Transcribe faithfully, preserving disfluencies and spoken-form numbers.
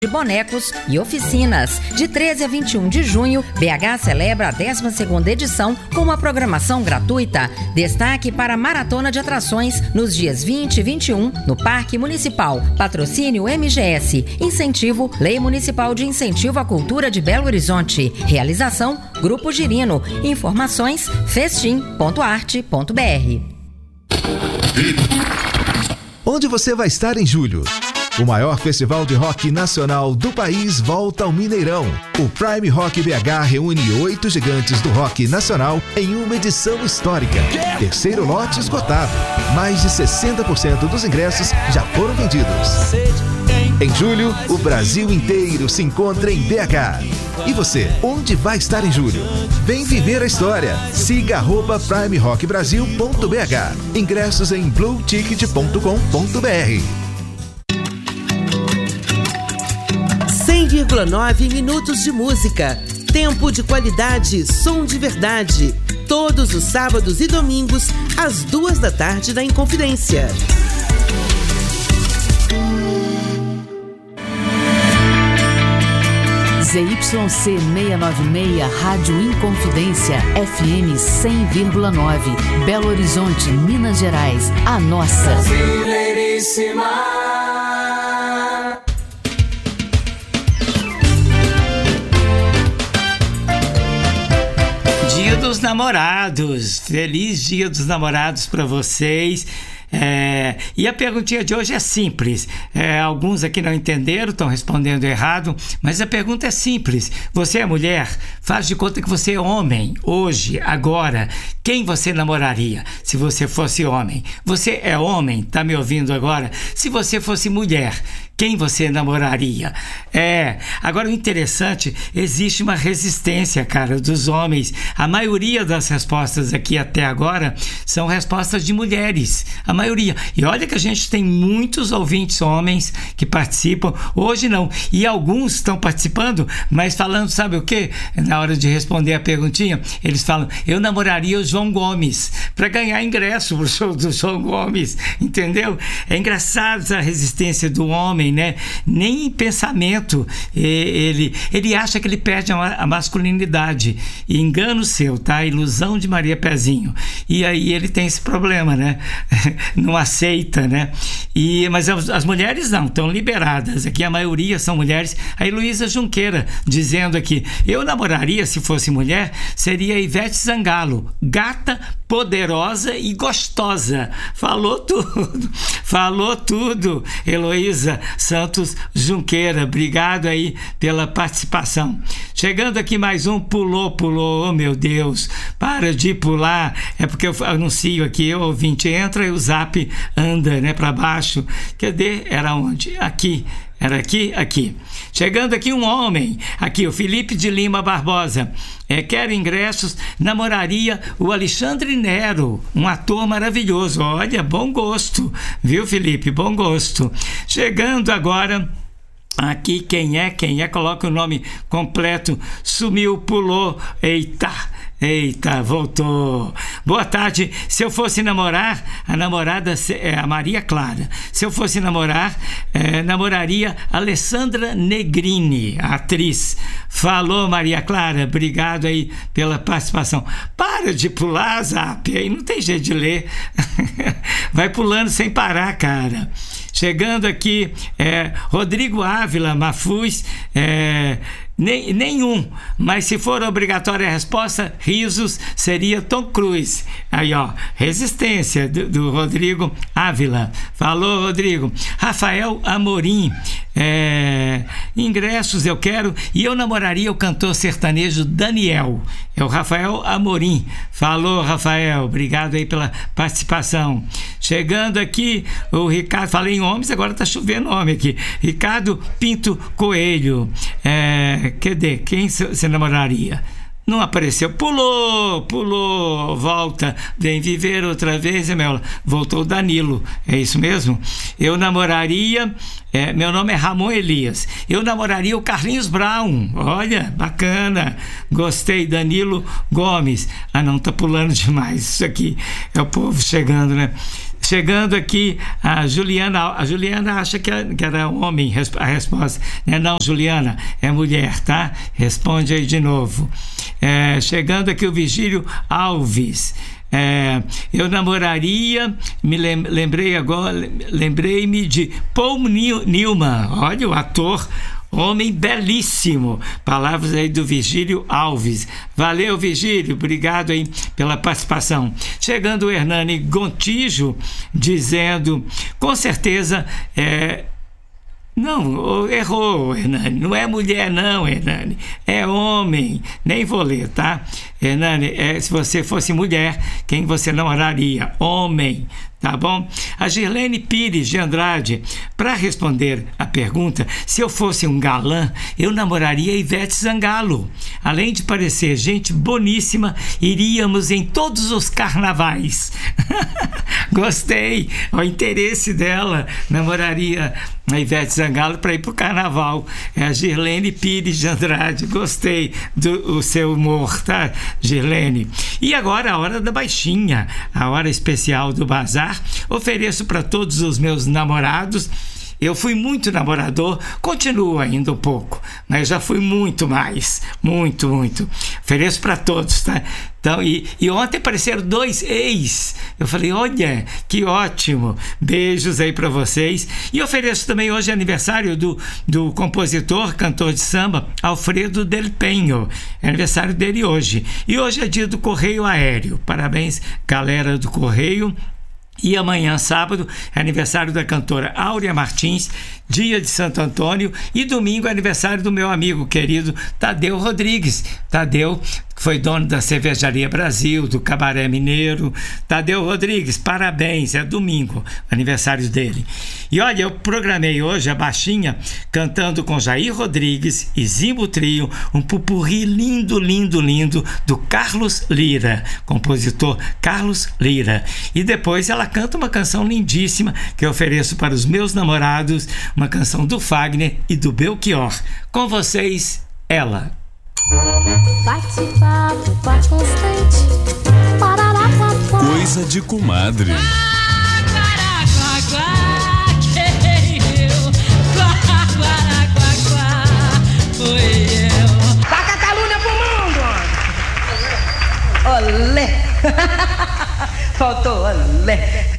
de bonecos e oficinas. De treze a vinte e um de junho, B H celebra a décima segunda edição com uma programação gratuita. Destaque para a maratona de atrações nos dias vinte e vinte e um no Parque Municipal. Patrocínio M G S. Incentivo Lei Municipal de Incentivo à Cultura de Belo Horizonte. Realização Grupo Girino. Informações festim ponto arte ponto b r. Onde você vai estar em julho? O maior festival de rock nacional do país volta ao Mineirão. O Prime Rock B H reúne oito gigantes do rock nacional em uma edição histórica. Terceiro lote esgotado. Mais de sessenta por cento dos ingressos já foram vendidos. Em julho, o Brasil inteiro se encontra em B H. E você, onde vai estar em julho? Vem viver a história. Siga arroba prime rock brasil ponto b h. Ingressos em blue ticket ponto com ponto b r. cem vírgula nove minutos de música. Tempo de qualidade, som de verdade. Todos os sábados e domingos, às duas da tarde na Inconfidência. Z Y C seiscentos e noventa e seis, Rádio Inconfidência, F M cem vírgula nove, Belo Horizonte, Minas Gerais, a nossa. Brasileiríssima. Dia dos Namorados, feliz Dia dos Namorados para vocês. É, e a perguntinha de hoje é simples. É, alguns aqui não entenderam, estão respondendo errado, mas a pergunta é simples. Você é mulher? Faz de conta que você é homem. Hoje, agora, quem você namoraria se você fosse homem? Você é homem? Tá me ouvindo agora? Se você fosse mulher, quem você namoraria? É, agora o interessante, existe uma resistência, cara, dos homens. A maioria das respostas aqui até agora são respostas de mulheres. A maioria. E olha que a gente tem muitos ouvintes homens que participam. Hoje não. E alguns estão participando, mas falando, sabe o quê? Na hora de responder a perguntinha, eles falam, eu namoraria o João Gomes para ganhar ingresso pro show do João Gomes. Entendeu? É engraçado essa resistência do homem, né? Nem em pensamento ele, ele acha que ele perde a, a masculinidade. E engano seu, tá? Ilusão de Maria Pezinho. E aí ele tem esse problema, né? Não aceita, né? E, mas as, as mulheres não, estão liberadas. Aqui a maioria são mulheres. A Heloísa Junqueira dizendo aqui, eu namoraria, se fosse mulher, seria Ivete Sangalo, gata, poderosa e gostosa. Falou tudo. Falou tudo, Heloísa Santos Junqueira. Obrigado aí pela participação. Chegando aqui mais um, pulou, pulou, oh meu Deus, para de pular, é porque eu anuncio aqui, o ouvinte entra e o zap anda, né, para baixo. Cadê? Era onde? Aqui. Era aqui, aqui. Chegando aqui um homem, aqui o Felipe de Lima Barbosa. É, quero ingressos, namoraria o Alexandre Nero, um ator maravilhoso. Olha, bom gosto, viu, Felipe? Bom gosto. Chegando agora... Aqui, quem é? Quem é? Coloca o nome completo. Sumiu, pulou. Eita, eita, voltou. Boa tarde. Se eu fosse namorar, a namorada é a Maria Clara. Se eu fosse namorar, é, namoraria Alessandra Negrini, a atriz. Falou, Maria Clara. Obrigado aí pela participação. Para de pular, Zap. Aí não tem jeito de ler. Vai pulando sem parar, cara. Chegando aqui, é, Rodrigo Ávila Mafuz, é, nem, nenhum, mas se for obrigatória a resposta, risos, seria Tom Cruise. Aí, ó, resistência do, do Rodrigo Ávila. Falou, Rodrigo. Rafael Amorim, é, ingressos eu quero, e eu namoraria o cantor sertanejo Daniel. É o Rafael Amorim. Falou, Rafael, obrigado aí pela participação. Chegando aqui, o Ricardo, falei em homens, agora tá chovendo homem aqui. Ricardo Pinto Coelho, é, cadê? Quem você namoraria? Não apareceu, pulou, pulou, volta, vem viver outra vez, Emela. Voltou o Danilo, é isso mesmo? Eu namoraria, é, meu nome é Ramon Elias, eu namoraria o Carlinhos Brown, olha, bacana, gostei, Danilo Gomes. Ah não, tá pulando demais, isso aqui é o povo chegando, né? chegando aqui, a Juliana, a Juliana acha que era homem, a resposta. Não, não, Juliana, é mulher, tá? Responde aí de novo. É, chegando aqui o Virgílio Alves. É, eu namoraria, me lembrei agora, lembrei-me de Paul Newman, olha o ator, homem belíssimo. Palavras aí do Virgílio Alves. Valeu, Virgílio, obrigado aí pela participação. Chegando o Hernani Gontijo, dizendo, com certeza, é, não, errou, Hernani, não é mulher não, Hernani, é homem, nem vou ler, tá? Hernani, é, se você fosse mulher, quem você namoraria? Homem, tá bom? A Girlene Pires de Andrade, para responder a pergunta, se eu fosse um galã, eu namoraria Ivete Sangalo. Além de parecer gente boníssima, iríamos em todos os carnavais. Gostei, o interesse dela, namoraria a Ivete Sangalo para ir para o carnaval. É a Girlene Pires de Andrade, gostei do o seu humor, tá, Girlene? E agora a hora da baixinha, a hora especial do bazar. Ofereço para todos os meus namorados. Eu fui muito namorador, continuo ainda um pouco, mas já fui muito mais, muito, muito. Ofereço para todos, tá? Então, e, e ontem apareceram dois ex. Eu falei, olha, que ótimo. Beijos aí para vocês. E ofereço também hoje aniversário do, do compositor, cantor de samba, Alfredo Del Penho. É aniversário dele hoje. E hoje é dia do Correio Aéreo. Parabéns, galera do Correio. E amanhã, sábado, é aniversário da cantora Áurea Martins, dia de Santo Antônio, e domingo é aniversário do meu amigo querido Tadeu Rodrigues. Tadeu, que foi dono da Cervejaria Brasil, do Cabaré Mineiro. Tadeu Rodrigues, parabéns, é domingo, aniversário dele. E olha, eu programei hoje a baixinha cantando com Jair Rodrigues e Zimbo Trio, um pupurri lindo, lindo, lindo, do Carlos Lira, compositor Carlos Lira. E depois ela canta uma canção lindíssima que eu ofereço para os meus namorados, uma canção do Fagner e do Belchior. Com vocês, ela. Bate-papo, papo constante. Coisa de comadre. Taca a calúnia pro mundo! Olé! Faltou olé!